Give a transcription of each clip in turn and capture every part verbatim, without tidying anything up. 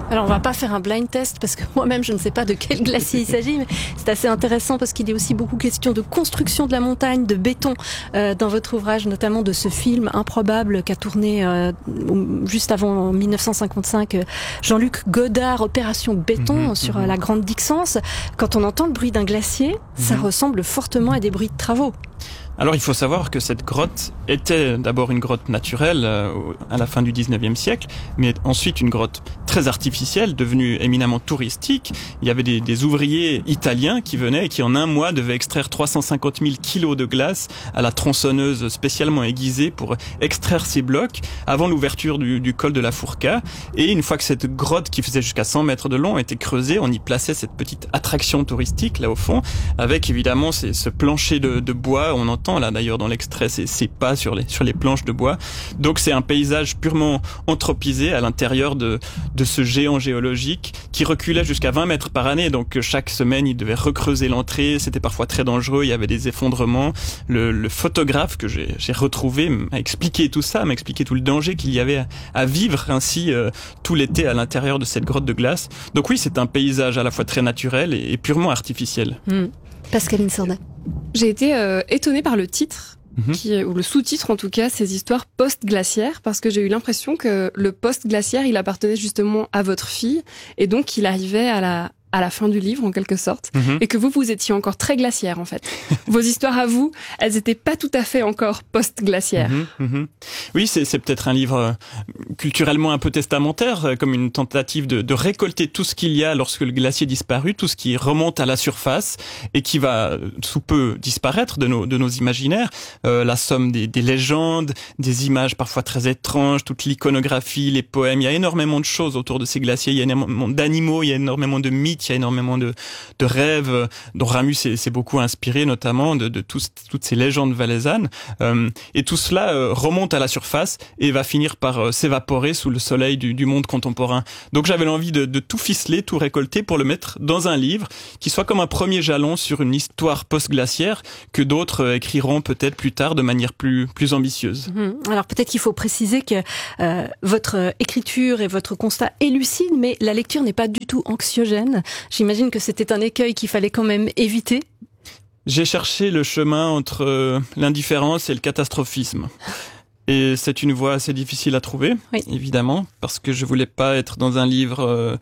Alors on va pas faire un blind test parce que moi-même je ne sais pas de quel glacier il s'agit, mais c'est assez intéressant parce qu'il est aussi beaucoup question de construction de la montagne, de béton euh, dans votre ouvrage, notamment de ce film improbable qu'a tourné euh, juste avant dix-neuf cent cinquante-cinq euh, Jean-Luc Godard, Opération Béton, mmh, sur mmh. la Grande Dixence. Quand on entend le bruit d'un glacier, mmh. ça ressemble fortement à des bruits de travaux. Alors il faut savoir que cette grotte était d'abord une grotte naturelle euh, à la fin du dix-neuvième siècle, mais ensuite une grotte très artificielle, devenue éminemment touristique. Il y avait des, des ouvriers italiens qui venaient et qui en un mois devaient extraire trois cent cinquante mille kilos de glace à la tronçonneuse spécialement aiguisée pour extraire ces blocs avant l'ouverture du, du col de la Fourca. Et une fois que cette grotte qui faisait jusqu'à cent mètres de long était creusée, on y plaçait cette petite attraction touristique là au fond, avec évidemment ces, ce plancher de, de bois. On entend là d'ailleurs dans l'extrait ces, ces pas sur les sur les planches de bois. Donc c'est un paysage purement anthropisé à l'intérieur de de ce géant géologique qui reculait jusqu'à vingt mètres par année. Donc chaque semaine il devait recreuser l'entrée. C'était parfois très dangereux. Il y avait des effondrements. Le, le photographe que j'ai j'ai retrouvé m'a expliqué tout ça, m'a expliqué tout le danger qu'il y avait à, à vivre ainsi euh, tout l'été à l'intérieur de cette grotte de glace. Donc oui, c'est un paysage à la fois très naturel et, et purement artificiel. Mmh. Pascaline Sordet. J'ai été euh, étonnée par le titre, mmh. qui, ou le sous-titre en tout cas, ces histoires post-glaciaires, parce que j'ai eu l'impression que le post-glaciaire, il appartenait justement à votre fille, et donc qu'il arrivait à la à la fin du livre, en quelque sorte, mmh. et que vous, vous étiez encore très glaciaire, en fait. Vos histoires à vous, elles étaient pas tout à fait encore post-glaciaires. Mmh, mmh. Oui, c'est, c'est peut-être un livre culturellement un peu testamentaire, comme une tentative de, de récolter tout ce qu'il y a lorsque le glacier disparut, tout ce qui remonte à la surface et qui va sous peu disparaître de nos, de nos imaginaires. Euh, la somme des, des légendes, des images parfois très étranges, toute l'iconographie, les poèmes. Il y a énormément de choses autour de ces glaciers. Il y a énormément d'animaux, il y a énormément de mythes. Il y a énormément de, de rêves dont Ramus s'est, s'est beaucoup inspiré, notamment de, de tous, toutes ces légendes valaisannes. Euh, et tout cela euh, remonte à la surface et va finir par euh, s'évaporer sous le soleil du, du monde contemporain. Donc j'avais l'envie de, de tout ficeler, tout récolter pour le mettre dans un livre qui soit comme un premier jalon sur une histoire post-glaciaire que d'autres euh, écriront peut-être plus tard de manière plus, plus ambitieuse. Mmh. Alors peut-être qu'il faut préciser que euh, votre écriture et votre constat est lucide, mais la lecture n'est pas du tout anxiogène. J'imagine que c'était un écueil qu'il fallait quand même éviter. J'ai cherché le chemin entre euh, l'indifférence et le catastrophisme. Et c'est une voie assez difficile à trouver, oui. évidemment, parce que je voulais pas être dans un livre euh,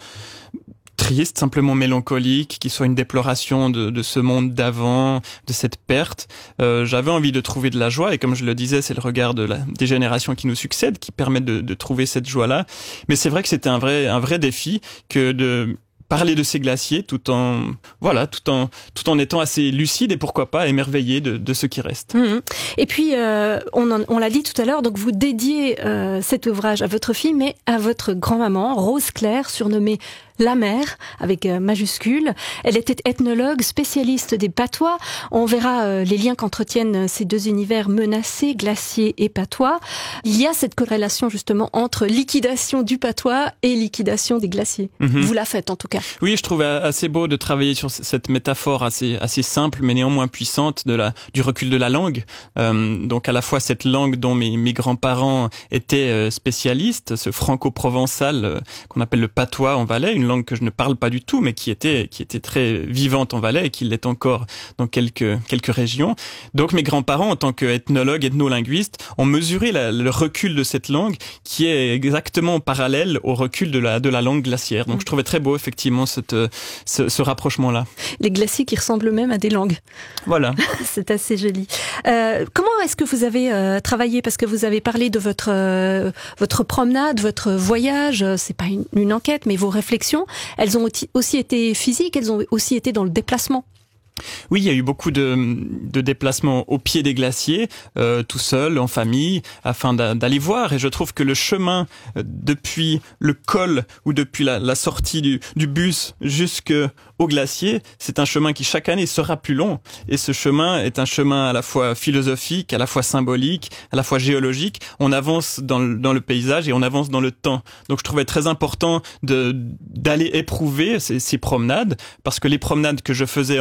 triste, simplement mélancolique, qui soit une déploration de, de ce monde d'avant, de cette perte. Euh, j'avais envie de trouver de la joie, et comme je le disais, c'est le regard de la, des générations qui nous succèdent qui permettent de, de trouver cette joie-là. Mais c'est vrai que c'était un vrai, un vrai défi que de parler de ces glaciers tout en voilà tout en tout en étant assez lucide et pourquoi pas émerveillé de, de ce qui reste. Mmh. Et puis euh, on, en, on l'a dit tout à l'heure, donc vous dédiez euh, cet ouvrage à votre fille, mais à votre grand-maman Rose Claire, surnommée La Mère, avec euh, majuscule. Elle était ethnologue, spécialiste des patois. On verra euh, les liens qu'entretiennent ces deux univers menacés, glaciers et patois. Il y a cette corrélation justement entre liquidation du patois et liquidation des glaciers. Mm-hmm. Vous la faites en tout cas. Oui, je trouvais assez beau de travailler sur cette métaphore assez assez simple mais néanmoins puissante de la du recul de la langue. Euh, donc à la fois cette langue dont mes mes grands-parents étaient euh, spécialistes, ce franco-provençal euh, qu'on appelle le patois en Valais, une langue que je ne parle pas du tout, mais qui était qui était très vivante en Valais et qui l'est encore dans quelques quelques régions. Donc mes grands-parents, en tant qu'ethnologues, ethnolinguistes, ont mesuré la, le recul de cette langue, qui est exactement parallèle au recul de la de la langue glaciaire. Donc je trouvais très beau effectivement cette ce, ce rapprochement-là. Les glaciers qui ressemblent même à des langues. Voilà. C'est assez joli. Euh, comment est-ce que vous avez euh, travaillé, parce que vous avez parlé de votre euh, votre promenade, votre voyage. C'est pas une, une enquête, mais vos réflexions. Elles ont aussi été physiques, elles ont aussi été dans le déplacement. Oui, il y a eu beaucoup de, de déplacements au pied des glaciers, euh, tout seul, en famille, afin d'a, d'aller voir. Et je trouve que le chemin euh, depuis le col ou depuis la, la sortie du, du bus jusqu'au glacier, c'est un chemin qui chaque année sera plus long. Et ce chemin est un chemin à la fois philosophique, à la fois symbolique, à la fois géologique. On avance dans le, dans le paysage et on avance dans le temps. Donc je trouvais très important de, d'aller éprouver ces, ces promenades, parce que les promenades que je faisais enfant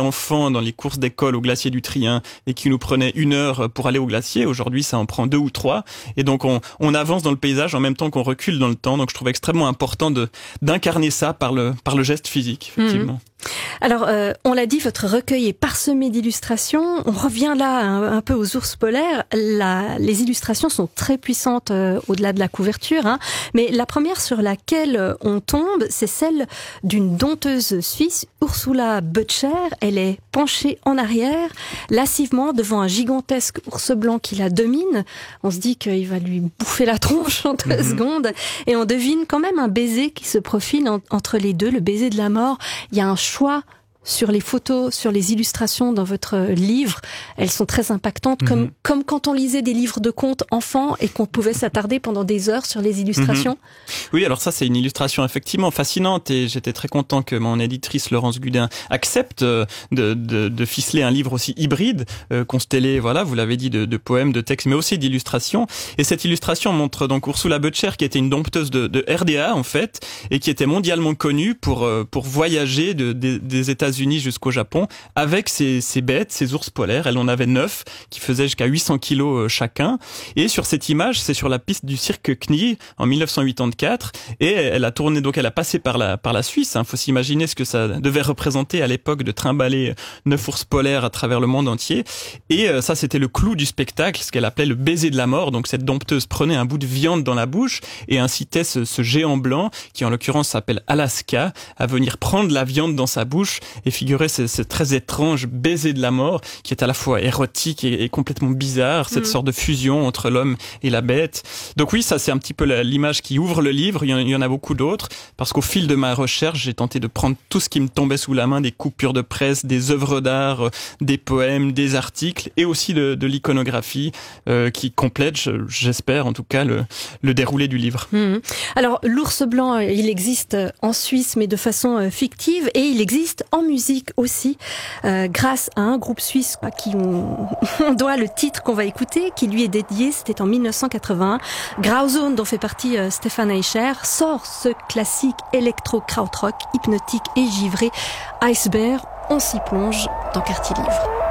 temps dans les courses d'école au glacier du Trien et qui nous prenait une heure pour aller au glacier. Aujourd'hui, ça en prend deux ou trois. Et donc, on, on avance dans le paysage en même temps qu'on recule dans le temps. Donc, je trouve extrêmement important de, d'incarner ça par le, par le geste physique, effectivement. Mmh. Alors, euh, on l'a dit, votre recueil est parsemé d'illustrations. On revient là un, un peu aux ours polaires. La, les illustrations sont très puissantes euh, au-delà de la couverture, hein. Mais la première sur laquelle on tombe, c'est celle d'une dompteuse suisse, Ursula Böttcher. Elle est penchée en arrière, lascivement devant un gigantesque ours blanc qui la domine. On se dit qu'il va lui bouffer la tronche en deux mmh. secondes. Et on devine quand même un baiser qui se profile en, entre les deux, le baiser de la mort. Il y a un choix sur les photos, sur les illustrations dans votre livre. Elles sont très impactantes, mmh. comme, comme quand on lisait des livres de contes enfants et qu'on pouvait s'attarder pendant des heures sur les illustrations. Mmh. Oui, alors ça, c'est une illustration effectivement fascinante et j'étais très content que mon éditrice Laurence Gudin accepte de, de, de ficeler un livre aussi hybride, euh, constellé, voilà, vous l'avez dit, de, de poèmes, de textes, mais aussi d'illustrations. Et cette illustration montre donc Ursula Böttcher, qui était une dompteuse de, de R D A, en fait, et qui était mondialement connue pour, pour voyager de, de, des États États-Unis jusqu'au Japon avec ces, ces bêtes, ces ours polaires. Elle en avait neuf qui faisaient jusqu'à huit cents kilos chacun. Et sur cette image, c'est sur la piste du cirque Knie en mille neuf cent quatre-vingt-quatre. Et elle a tourné, donc elle a passé par la, par la Suisse. Hein. Faut s'imaginer ce que ça devait représenter à l'époque de trimballer neuf ours polaires à travers le monde entier. Et euh, ça, c'était le clou du spectacle, ce qu'elle appelait le baiser de la mort. Donc cette dompteuse prenait un bout de viande dans la bouche et incitait ce, ce géant blanc, qui en l'occurrence s'appelle Alaska, à venir prendre la viande dans sa bouche et figurer ce, ce très étrange baiser de la mort qui est à la fois érotique et, et complètement bizarre, cette mmh. sorte de fusion entre l'homme et la bête. Donc oui, ça c'est un petit peu la, l'image qui ouvre le livre. Il y en, il y en a beaucoup d'autres parce qu'au fil de ma recherche, j'ai tenté de prendre tout ce qui me tombait sous la main, des coupures de presse, des œuvres d'art, des poèmes, des articles et aussi de, de l'iconographie euh, qui complète, j'espère en tout cas, le, le déroulé du livre. Mmh. Alors l'ours blanc, il existe en Suisse mais de façon fictive et il existe en musique aussi, euh, grâce à un groupe suisse à qui on, on doit le titre qu'on va écouter, qui lui est dédié. C'était en mille neuf cent quatre-vingt-un. Grauzone, dont fait partie euh, Stefan Eicher, sort ce classique électro-krautrock, hypnotique et givré. Iceberg, on s'y plonge dans Quartier Livre.